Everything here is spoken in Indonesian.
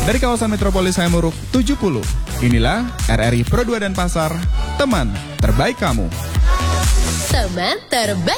Dari kawasan Metropolis Hayamuruk 70, inilah RRI Pro 2 Denpasar, teman terbaik kamu. Teman terbaik.